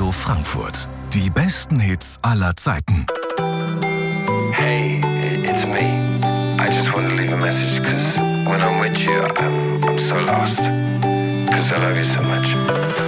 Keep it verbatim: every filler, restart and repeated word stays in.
Radio Frankfurt. Die besten Hits aller Zeiten. Hey, it's me. I just want to leave a message because when I'm with you, I'm, I'm so lost. Because I love you so much.